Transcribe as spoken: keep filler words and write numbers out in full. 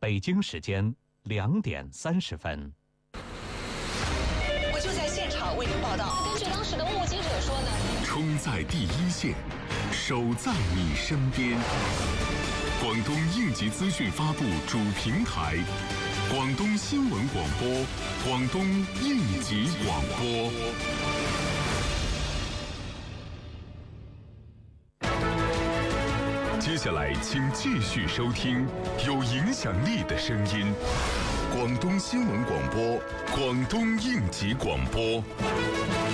北京时间两点三十分。 我就在现场为您报道。 根据当时的目击者说呢， 冲在第一线，守在你身边。广东应急资讯发布主平台，广东新闻广播，广东应急广播。接下来，请继续收听有影响力的声音——广东新闻广播，广东应急广播。